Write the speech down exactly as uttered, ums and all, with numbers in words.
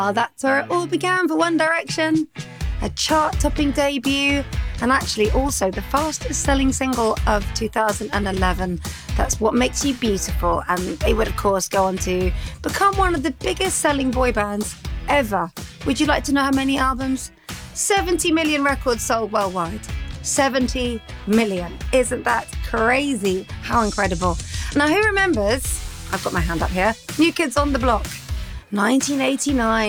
Oh, that's where it all began for One Direction. A chart-topping debut, and actually also the fastest-selling single of two thousand eleven. That's What Makes You Beautiful, and they would, of course, go on to become one of the biggest-selling boy bands ever. Would you like to know how many albums? seventy million records sold worldwide. seventy million. Isn't that crazy? How incredible. Now, who remembers, I've got my hand up here, New Kids on the Block, nineteen eighty-nine.